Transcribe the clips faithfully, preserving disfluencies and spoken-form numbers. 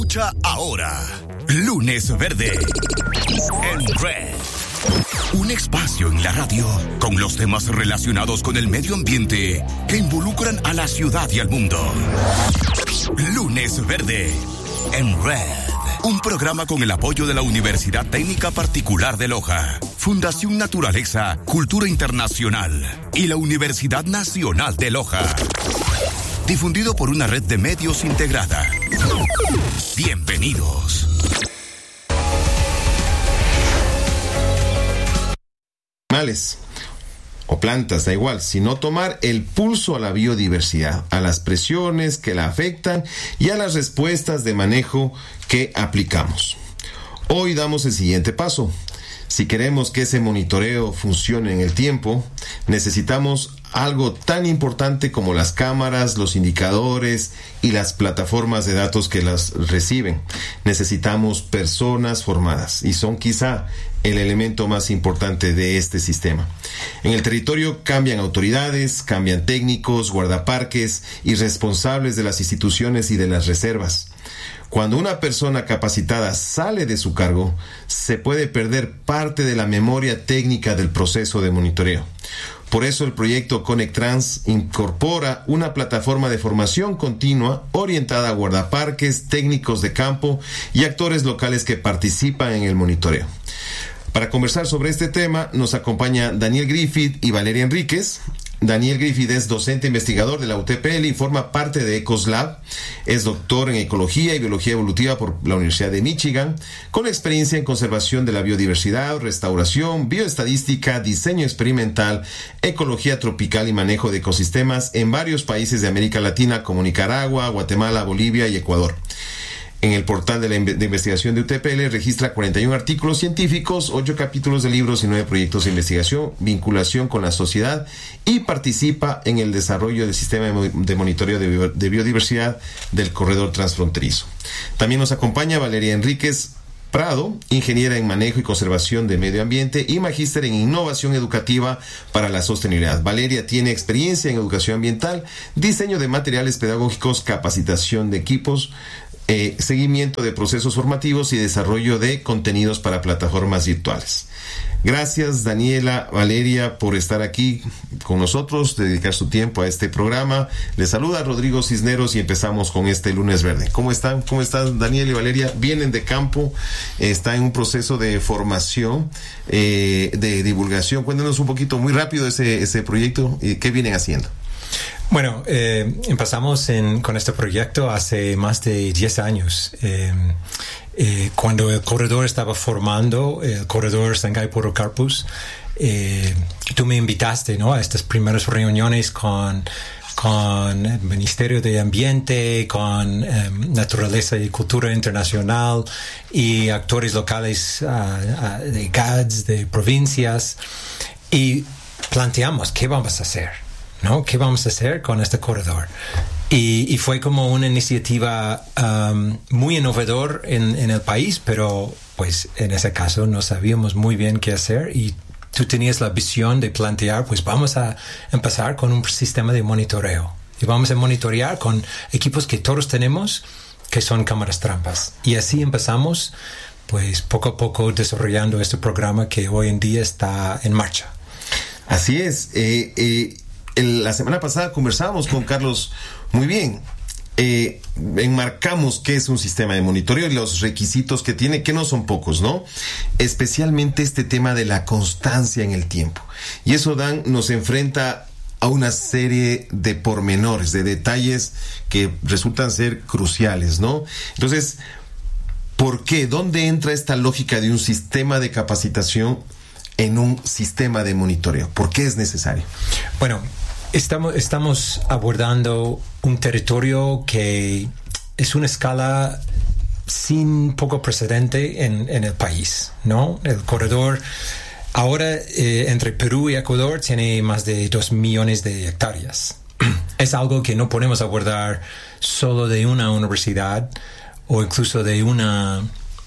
Escucha ahora Lunes Verde en Red. Un espacio en la radio con los temas relacionados con el medio ambiente que involucran a la ciudad y al mundo. Lunes Verde en Red. Un programa con el apoyo de la Universidad Técnica Particular de Loja, Fundación Naturaleza, Cultura Internacional y la Universidad Nacional de Loja. Difundido por una red de medios integrada. Bienvenidos. Animales o plantas, da igual, sino tomar el pulso a la biodiversidad, a las presiones que la afectan y a las respuestas de manejo que aplicamos. Hoy damos el siguiente paso. Si queremos que ese monitoreo funcione en el tiempo, necesitamos algo tan importante como las cámaras, los indicadores y las plataformas de datos que las reciben. Necesitamos personas formadas y son quizá el elemento más importante de este sistema. En el territorio cambian autoridades, cambian técnicos, guardaparques y responsables de las instituciones y de las reservas. Cuando una persona capacitada sale de su cargo, se puede perder parte de la memoria técnica del proceso de monitoreo. Por eso el proyecto ConnectTrans incorpora una plataforma de formación continua orientada a guardaparques, técnicos de campo y actores locales que participan en el monitoreo. Para conversar sobre este tema nos acompaña Daniel Griffith y Valeria Enríquez. Daniel Griffith es docente investigador de la U T P L y forma parte de EcosLab. Es doctor en Ecología y Biología Evolutiva por la Universidad de Michigan, con experiencia en conservación de la biodiversidad, restauración, bioestadística, diseño experimental, ecología tropical y manejo de ecosistemas en varios países de América Latina como Nicaragua, Guatemala, Bolivia y Ecuador. En el portal de la de investigación de U T P L registra cuarenta y un artículos científicos, ocho capítulos de libros y nueve proyectos de investigación, vinculación con la sociedad y participa en el desarrollo del sistema de monitoreo de, de biodiversidad del corredor transfronterizo. También nos acompaña Valeria Enríquez Prado, ingeniera en manejo y conservación de medio ambiente y magíster en innovación educativa para la sostenibilidad. Valeria tiene experiencia en educación ambiental, diseño de materiales pedagógicos, capacitación de equipos, Eh, seguimiento de procesos formativos y desarrollo de contenidos para plataformas virtuales. Gracias, Daniela, Valeria, por estar aquí con nosotros, dedicar su tiempo a este programa. Les saluda Rodrigo Cisneros y empezamos con este Lunes Verde. ¿Cómo están? ¿Cómo están, Daniel y Valeria? Vienen de campo, eh, está en un proceso de formación, eh, de divulgación. Cuéntanos un poquito, muy rápido, ese, ese proyecto y qué vienen haciendo. Bueno, eh, empezamos en, con este proyecto hace más de diez años, eh, eh, cuando el corredor estaba formando, el corredor Sangay-Podocarpus. Eh, tú me invitaste, ¿no?, a estas primeras reuniones con, con el Ministerio de Ambiente, con eh, Naturaleza y Cultura Internacional y actores locales uh, uh, de G A D S, de provincias, y planteamos qué vamos a hacer. ¿No? ¿Qué vamos a hacer con este corredor? Y, y fue como una iniciativa um, muy innovador en, en el país, pero pues en ese caso no sabíamos muy bien qué hacer y tú tenías la visión de plantear, pues vamos a empezar con un sistema de monitoreo y vamos a monitorear con equipos que todos tenemos, que son cámaras trampas. Y así empezamos, pues poco a poco desarrollando este programa que hoy en día está en marcha. Así es. Eh, eh... La semana pasada conversábamos con Carlos muy bien. Eh, enmarcamos qué es un sistema de monitoreo y los requisitos que tiene, que no son pocos, ¿no? Especialmente este tema de la constancia en el tiempo. Y eso, Dan, nos enfrenta a una serie de pormenores, de detalles que resultan ser cruciales, ¿no? Entonces, ¿por qué? ¿Dónde entra esta lógica de un sistema de capacitación en un sistema de monitoreo? ¿Por qué es necesario? Bueno, Estamos, estamos abordando un territorio que es una escala sin poco precedente en, en el país, ¿no? El corredor ahora eh, entre Perú y Ecuador tiene más de dos millones de hectáreas. Es algo que no podemos abordar solo de una universidad o incluso de una,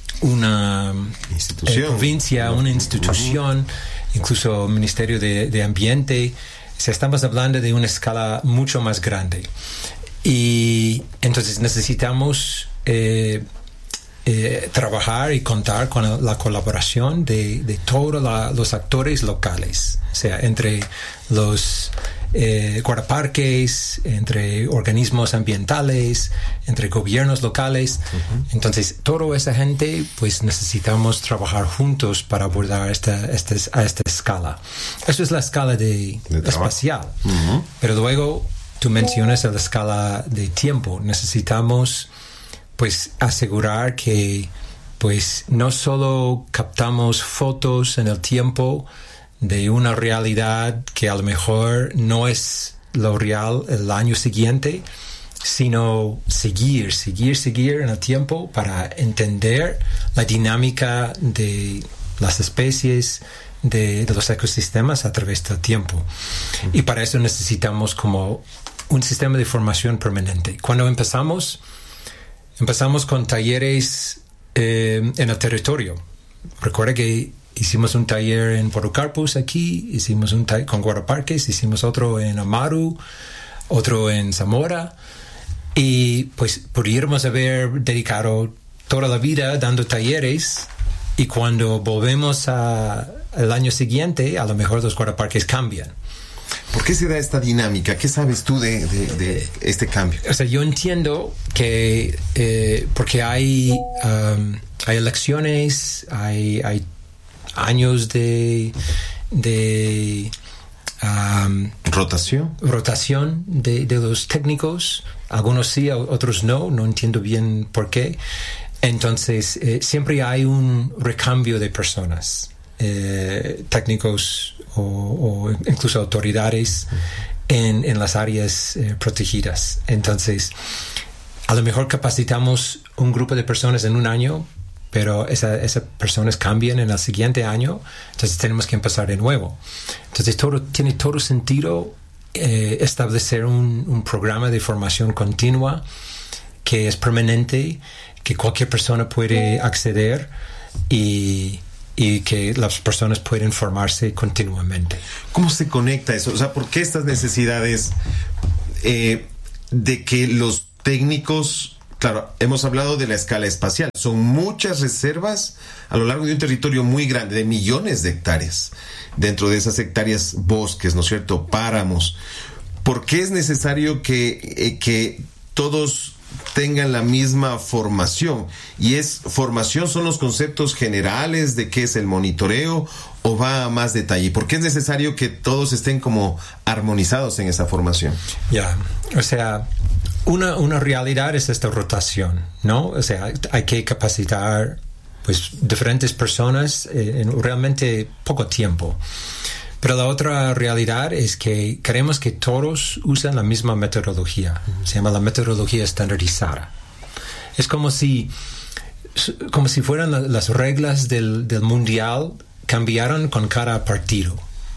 una institución, eh, provincia, no. una institución, uh-huh. incluso el Ministerio de, de Ambiente. Estamos hablando de una escala mucho más grande y entonces necesitamos eh, eh, trabajar y contar con la colaboración de, de todos la, los actores locales, o sea, entre los eh, guardaparques, entre organismos ambientales, entre gobiernos locales. Uh-huh. Entonces, toda esa gente, pues necesitamos trabajar juntos para abordar esta, esta, a esta escala. Eso es la escala de, de espacial. Uh-huh. Pero luego, tú mencionas la escala de tiempo. Necesitamos, pues, asegurar que, pues, no solo captamos fotos en el tiempo de una realidad que a lo mejor no es lo real el año siguiente, sino seguir, seguir, seguir en el tiempo para entender la dinámica de las especies, de, de los ecosistemas a través del tiempo. Uh-huh. Y para eso necesitamos como un sistema de formación permanente. Cuando empezamos, empezamos con talleres eh, en el territorio. Recuerda que hicimos un taller en Podocarpus aquí, hicimos un taller con guardaparques, hicimos otro en Amaru, otro en Zamora, y pues pudiéramos haber dedicado toda la vida dando talleres, y cuando volvemos a, al año siguiente, a lo mejor los guardaparques cambian. ¿Por qué se da esta dinámica? ¿Qué sabes tú de, de, de este cambio? O sea, yo entiendo que eh, porque hay, um, hay elecciones, hay, hay años de, de um, rotación, rotación de, de los técnicos. Algunos sí, otros no. No entiendo bien por qué. Entonces, eh, siempre hay un recambio de personas, eh, técnicos o, o incluso autoridades en, en las áreas eh, protegidas. Entonces, a lo mejor capacitamos un grupo de personas en un año, pero esa, esas personas cambian en el siguiente año, entonces tenemos que empezar de nuevo. Entonces todo, tiene todo sentido eh, establecer un, un programa de formación continua que es permanente, que cualquier persona puede acceder y, y que las personas pueden formarse continuamente. ¿Cómo se conecta eso? O sea, ¿por qué estas necesidades eh, de que los técnicos... Claro, hemos hablado de la escala espacial. Son muchas reservas a lo largo de un territorio muy grande, de millones de hectáreas. Dentro de esas hectáreas, bosques, ¿no es cierto?, páramos. ¿Por qué es necesario que, eh, que todos tengan la misma formación? Y es formación, son los conceptos generales de qué es el monitoreo, o va a más detalle. ¿Y por qué es necesario que todos estén como armonizados en esa formación? Ya, yeah. O sea, una, una realidad es esta rotación, ¿no? O sea, hay que capacitar pues diferentes personas eh, en realmente poco tiempo. Pero la otra realidad es que queremos que todos usen la misma metodología. Se llama la metodología estandarizada. Es como si, como si fueran la, las reglas del, del mundial cambiaran con cada partido.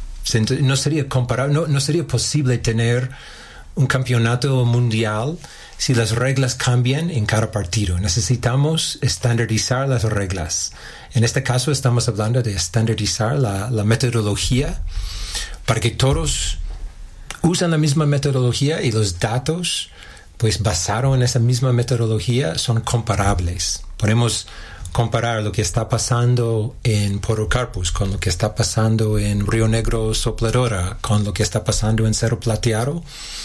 No sería comparable, no, no sería posible tener un campeonato mundial si las reglas cambian en cada partido. Necesitamos estandarizar las reglas. En este caso estamos hablando de estandarizar la, la metodología para que todos usen la misma metodología y los datos, pues basados en esa misma metodología, son comparables. Podemos comparar lo que está pasando en Podocarpus con lo que está pasando en Río Negro Sopladora, con lo que está pasando en Cerro Plateado,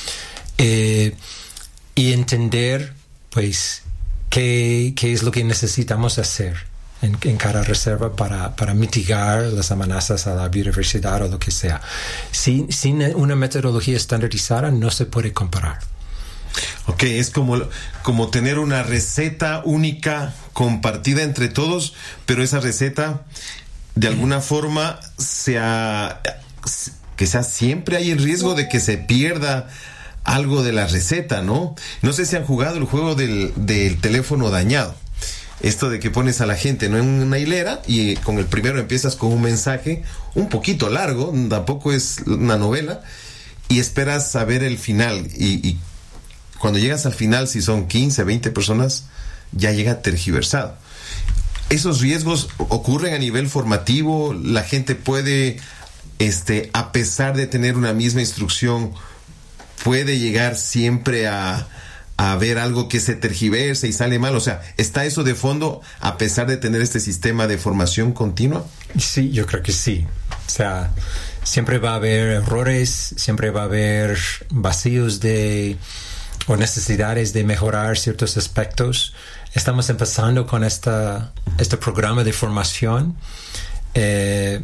eh, y entender pues qué, qué es lo que necesitamos hacer en, en cada reserva para, para mitigar las amenazas a la biodiversidad o lo que sea. Sin, sin una metodología estandarizada no se puede comparar. Ok, es como, como tener una receta única compartida entre todos, pero esa receta de alguna forma sea, que sea siempre hay el riesgo de que se pierda algo de la receta, ¿no? No sé si han jugado el juego del, del teléfono dañado. Esto de que pones a la gente, ¿no?, en una hilera y con el primero empiezas con un mensaje un poquito largo, tampoco es una novela, y esperas saber el final y, y cuando llegas al final, si son quince, veinte personas, ya llega tergiversado. Esos riesgos ocurren a nivel formativo. La gente puede, este, a pesar de tener una misma instrucción, puede llegar siempre a, a ver algo que se tergiversa y sale mal? O sea, ¿está eso de fondo a pesar de tener este sistema de formación continua? Sí, yo creo que sí. O sea, siempre va a haber errores, siempre va a haber vacíos de o necesidades de mejorar ciertos aspectos. Estamos empezando con esta, este programa de formación. Eh,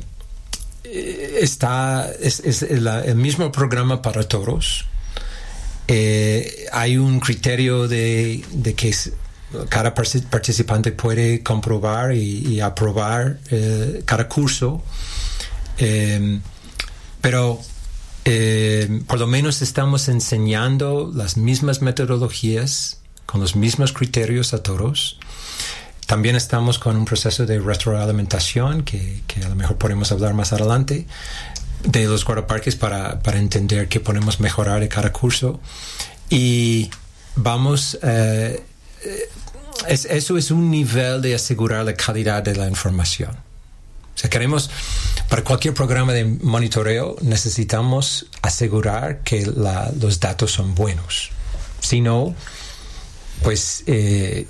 está es, es el, el mismo programa para todos. Eh, hay un criterio de, de que cada participante puede comprobar y, y aprobar eh, cada curso, eh, pero eh, por lo menos estamos enseñando las mismas metodologías con los mismos criterios a todos. También estamos con un proceso de retroalimentación que, que a lo mejor podemos hablar más adelante de los guardaparques para, para entender qué podemos mejorar de cada curso. Y vamos, eh, es, eso es un nivel de asegurar la calidad de la información. O sea, queremos, para cualquier programa de monitoreo, necesitamos asegurar que la, los datos son buenos. Si no, pues eh,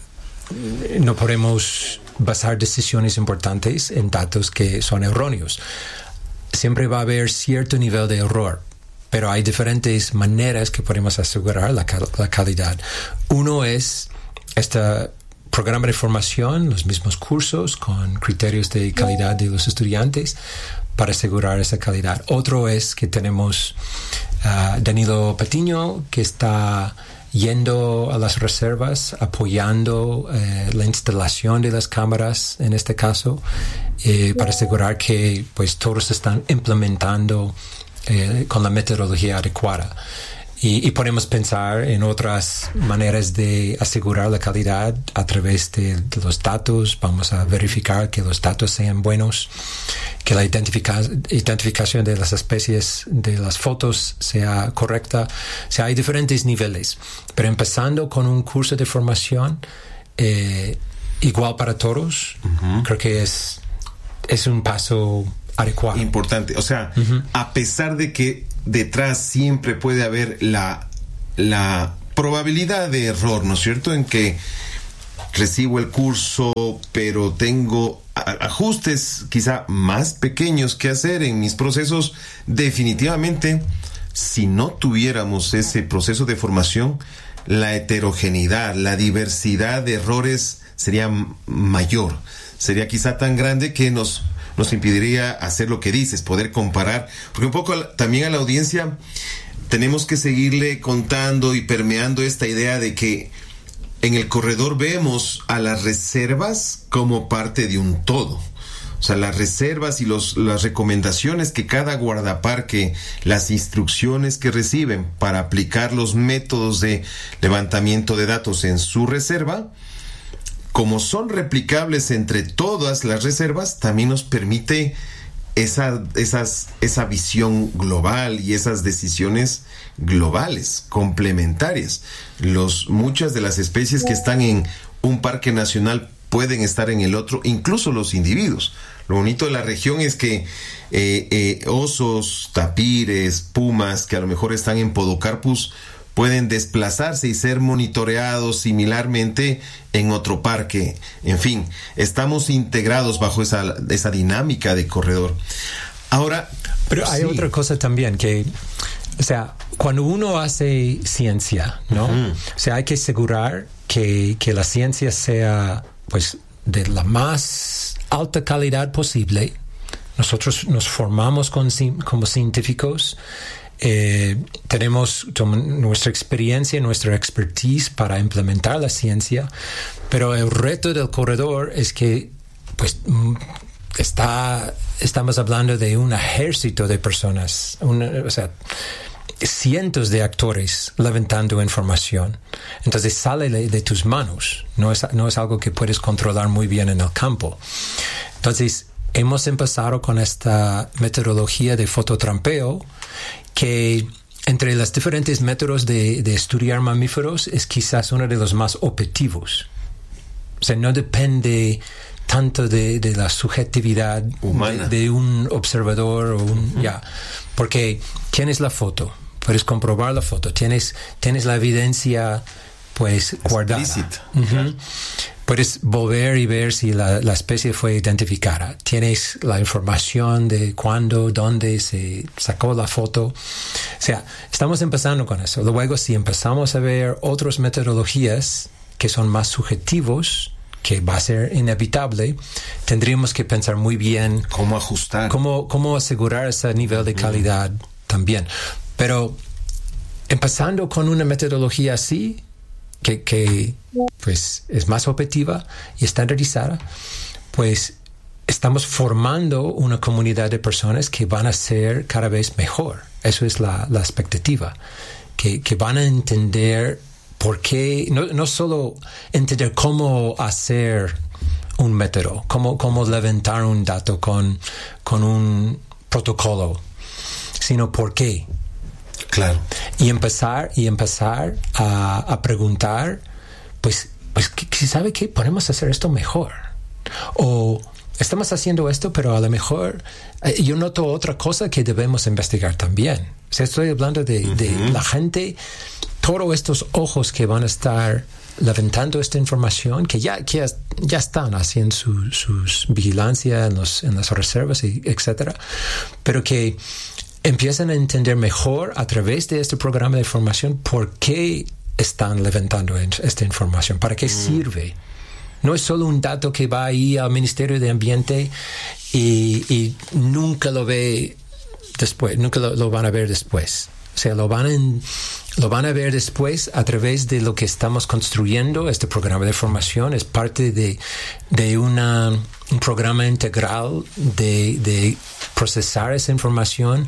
no podemos basar decisiones importantes en datos que son erróneos. Siempre va a haber cierto nivel de error, pero hay diferentes maneras que podemos asegurar la, cal- la calidad. Uno es este programa de formación, los mismos cursos con criterios de calidad de los estudiantes para asegurar esa calidad. Otro es que tenemos uh, Danilo Patiño, que está yendo a las reservas, apoyando eh, la instalación de las cámaras, en este caso, eh, para asegurar que pues todos están implementando eh, con la metodología adecuada. Y, y podemos pensar en otras maneras de asegurar la calidad a través de, de los datos. Vamos a verificar que los datos sean buenos, que la identifica, identificación de las especies de las fotos sea correcta. O sea, hay diferentes niveles. Pero empezando con un curso de formación eh, igual para todos, uh-huh. creo que es, es un paso adecuado. Importante. O sea, uh-huh. a pesar de que detrás siempre puede haber la, la probabilidad de error, ¿no es cierto? En que recibo el curso, pero tengo ajustes quizá más pequeños que hacer en mis procesos. Definitivamente, si no tuviéramos ese proceso de formación, la heterogeneidad, la diversidad de errores sería mayor. Sería quizá tan grande que nos nos impediría hacer lo que dices, poder comparar, porque un poco a la, también a la audiencia tenemos que seguirle contando y permeando esta idea de que en el corredor vemos a las reservas como parte de un todo. O sea, las reservas y los, las recomendaciones que cada guardaparque, las instrucciones que reciben para aplicar los métodos de levantamiento de datos en su reserva, como son replicables entre todas las reservas, también nos permite esa, esas, esa visión global y esas decisiones globales, complementarias. Los, muchas de las especies que están en un parque nacional pueden estar en el otro, incluso los individuos. Lo bonito de la región es que eh, eh, osos, tapires, pumas, que a lo mejor están en Podocarpus, pueden desplazarse y ser monitoreados similarmente en otro parque. En fin, estamos integrados bajo esa, esa dinámica de corredor. Ahora, pero hay sí. otra cosa también que, o sea, cuando uno hace ciencia, ¿no? Uh-huh. O sea, hay que asegurar que, que la ciencia sea, pues, de la más alta calidad posible. Nosotros nos formamos con, como científicos. Eh, tenemos nuestra experiencia, nuestra expertise para implementar la ciencia, pero el reto del corredor es que pues está estamos hablando de un ejército de personas, una, o sea, cientos de actores levantando información. Entonces sale de, de tus manos, no es, no es algo que puedes controlar muy bien en el campo. Entonces hemos empezado con esta metodología de fototrampeo que entre los diferentes métodos de, de estudiar mamíferos es quizás uno de los más objetivos. O sea, no depende tanto de, de la subjetividad humana de, de un observador o un, uh-huh. ya, porque tienes la foto, puedes comprobar la foto, tienes, tienes la evidencia pues guardada. Uh-huh. Claro. Puedes volver y ver si la, la especie fue identificada. Tienes la información de cuándo, dónde se sacó la foto. O sea, estamos empezando con eso. Luego, si empezamos a ver otras metodologías que son más subjetivos, que va a ser inevitable, tendríamos que pensar muy bien cómo ajustar, cómo, cómo asegurar ese nivel de calidad mm. también. Pero empezando con una metodología así, que, que pues es más objetiva y estandarizada, pues estamos formando una comunidad de personas que van a ser cada vez mejor. Eso es la, la expectativa, que, que van a entender por qué, no, no solo entender cómo hacer un método, cómo, cómo levantar un dato con, con un protocolo, sino por qué. Claro. Y empezar, y empezar a, a preguntar, pues, pues, si sabe qué, podemos hacer esto mejor. O estamos haciendo esto, pero a lo mejor eh, yo noto otra cosa que debemos investigar también. O sea, estoy hablando de, uh-huh. de la gente, todos estos ojos que van a estar levantando esta información, que ya, que ya, ya están haciendo su, sus vigilancia en, los, en las reservas, y etcétera, pero que empiezan a entender mejor a través de este programa de formación por qué están levantando esta información, para qué mm. sirve. No es solo un dato que va ahí al Ministerio de Ambiente y, y nunca lo ve después, nunca lo, lo van a ver después. O sea, lo van, en, lo van a ver después a través de lo que estamos construyendo. Este programa de formación es parte de, de una, un programa integral de, de procesar esa información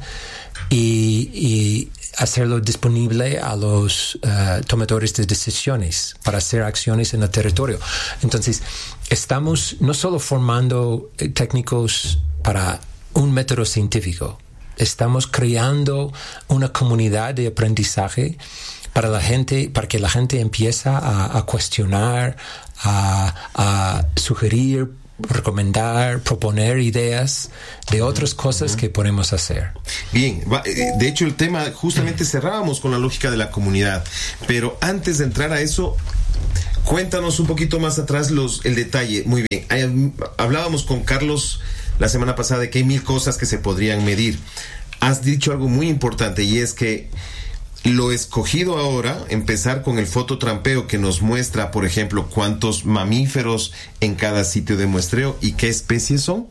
y, y hacerlo disponible a los uh, tomadores de decisiones para hacer acciones en el territorio. Entonces, estamos no solo formando técnicos para un método científico, estamos creando una comunidad de aprendizaje para la gente, para que la gente empiece a, a cuestionar, a, a sugerir, recomendar, proponer ideas de otras cosas uh-huh. que podemos hacer. Bien, de hecho el tema justamente cerrábamos con la lógica de la comunidad, pero antes de entrar a eso, cuéntanos un poquito más atrás los, el detalle. Muy bien, hablábamos con Carlos la semana pasada de que hay mil cosas que se podrían medir. Has dicho algo muy importante, y es que lo escogido ahora, empezar con el fototrampeo que nos muestra, por ejemplo, cuántos mamíferos en cada sitio de muestreo y qué especies son,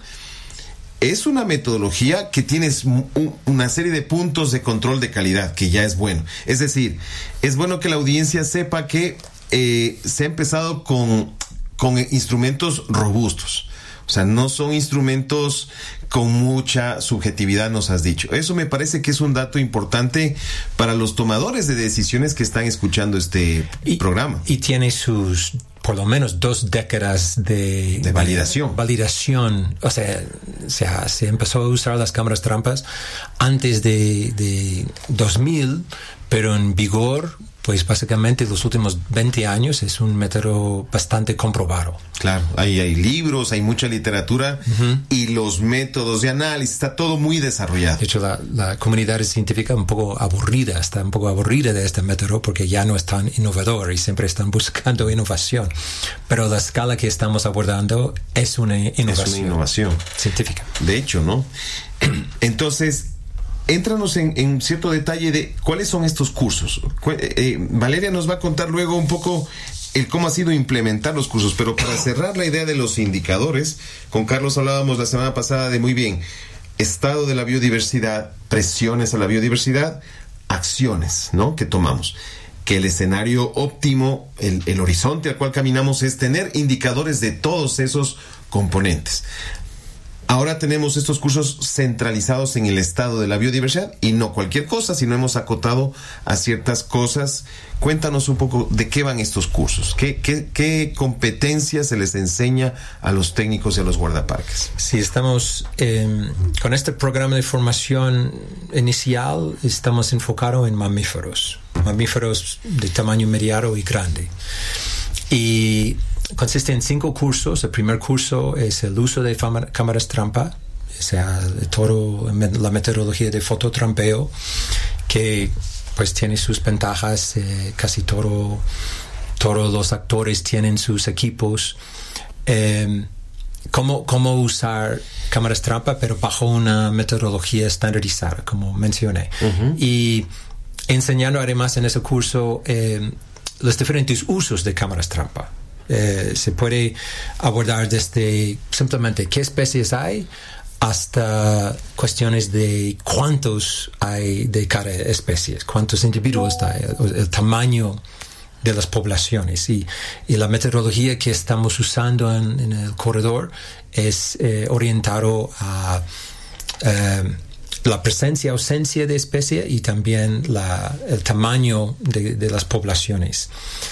es una metodología que tienes un, una serie de puntos de control de calidad, que ya es bueno. Es decir, es bueno que la audiencia sepa que eh, se ha empezado con, con instrumentos robustos. O sea, no son instrumentos con mucha subjetividad, nos has dicho. Eso me parece que es un dato importante para los tomadores de decisiones que están escuchando este y, programa. Y tiene sus, por lo menos, dos décadas de... De validación. Validación. O sea, o sea, se empezó a usar las cámaras trampas antes de, de dos mil, pero en vigor, pues básicamente los últimos veinte años es un método bastante comprobado. Claro, hay, hay libros, hay mucha literatura uh-huh. y los métodos de análisis, está todo muy desarrollado. De hecho, la, la comunidad científica un poco aburrida, está un poco aburrida de este método porque ya no es tan innovador y siempre están buscando innovación. Pero la escala que estamos abordando es una innovación, es una innovación científica. De hecho, ¿no? Entonces, éntranos en, en cierto detalle de cuáles son estos cursos. Eh, Valeria nos va a contar luego un poco el cómo ha sido implementar los cursos, pero para cerrar la idea de los indicadores, con Carlos hablábamos la semana pasada de muy bien, estado de la biodiversidad, presiones a la biodiversidad, acciones, ¿no?, que tomamos. Que el escenario óptimo, el, el horizonte al cual caminamos es tener indicadores de todos esos componentes. Ahora tenemos estos cursos centralizados en el estado de la biodiversidad y no cualquier cosa, sino hemos acotado a ciertas cosas. Cuéntanos un poco de qué van estos cursos, qué, qué, qué competencias se les enseña a los técnicos y a los guardaparques. Sí, estamos eh, con este programa de formación inicial, estamos enfocados en mamíferos, mamíferos de tamaño mediano y grande. Y consiste en cinco cursos. El primer curso es el uso de fama, cámaras trampa, o sea, todo la metodología de fototrampeo, que pues tiene sus ventajas. Eh, casi todo todos los actores tienen sus equipos. Eh, cómo, cómo usar cámaras trampa, pero bajo una metodología estandarizada, como mencioné. Uh-huh. Y enseñando además en ese curso eh, los diferentes usos de cámaras trampa. Eh, se puede abordar desde simplemente qué especies hay hasta cuestiones de cuántos hay de cada especie, cuántos individuos hay, el, el tamaño de las poblaciones. Y, y la metodología que estamos usando en, en el corredor es eh, orientado a eh, la presencia, ausencia de especie y también la, el tamaño de, de las poblaciones.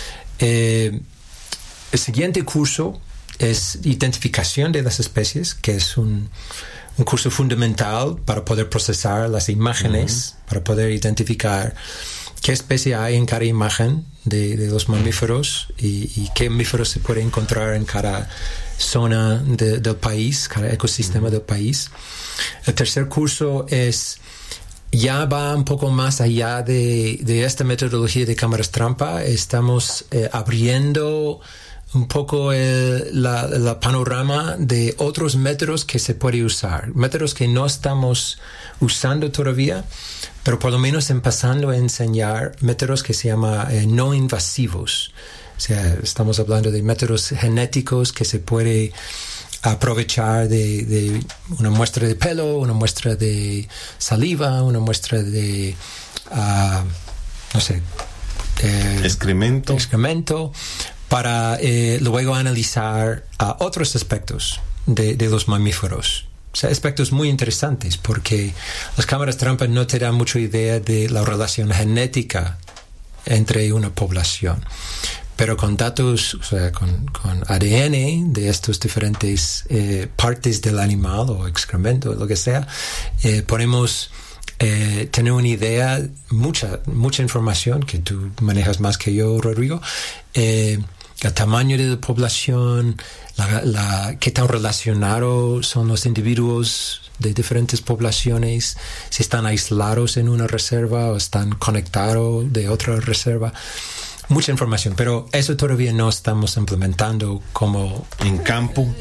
Eh, el siguiente curso es identificación de las especies, que es un, un curso fundamental para poder procesar las imágenes, uh-huh. para poder identificar qué especie hay en cada imagen de, de los mamíferos y, y qué mamíferos se puede encontrar en cada zona de, del país, cada ecosistema uh-huh. del país. El tercer curso es ya va un poco más allá de, de esta metodología de cámaras trampa. Estamos eh, abriendo un poco el la, la panorama de otros métodos que se puede usar, métodos que no estamos usando todavía, pero por lo menos empezando a enseñar métodos que se llaman eh, no invasivos. O sea, estamos hablando de métodos genéticos que se puede aprovechar de, de una muestra de pelo, una muestra de saliva, una muestra de, uh, no sé, eh, excremento. excremento para eh, luego analizar uh, otros aspectos de, de los mamíferos. O sea, aspectos muy interesantes porque las cámaras trampa no te dan mucha idea de la relación genética entre una población. Pero con datos, o sea, con, con A D N de estos diferentes eh, partes del animal o excremento, lo que sea, eh, podemos eh, tener una idea, mucha mucha información que tú manejas más que yo, Rodrigo, eh, el tamaño de la población, la, la, qué tan relacionados son los individuos de diferentes poblaciones, si están aislados en una reserva o están conectados de otra reserva. Mucha información, pero eso todavía no estamos implementando como en campo.